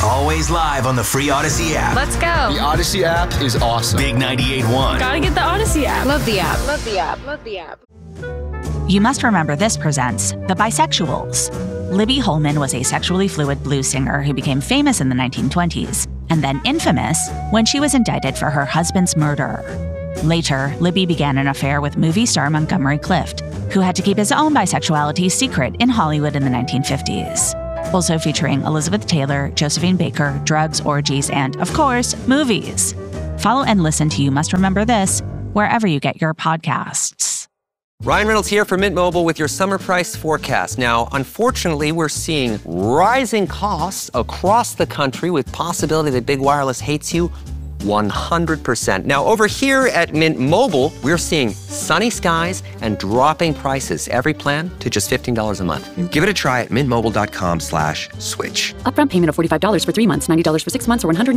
Always live on the free Odyssey app. Let's go. The Odyssey app is awesome. Big 98.1. Gotta get the Odyssey app. Love the app. Love the app. Love the app. You Must Remember This presents The Bisexuals. Libby Holman was a sexually fluid blues singer who became famous in the 1920s, and then infamous when she was indicted for her husband's murder. Later, Libby began an affair with movie star Montgomery Clift, who had to keep his own bisexuality secret in Hollywood in the 1950s. Also featuring Elizabeth Taylor, Josephine Baker, drugs, orgies, and, of course, movies. Follow and listen to You Must Remember This wherever you get your podcasts. Ryan Reynolds here for Mint Mobile with your summer price forecast. Now, unfortunately, we're seeing rising costs across the country with possibility that big wireless hates you 100%. Now, over here at Mint Mobile, we're seeing sunny skies and dropping prices. Every plan to just $15 a month. Give it a try at mintmobile.com/switch. Upfront payment of $45 for 3 months, $90 for 6 months, or $180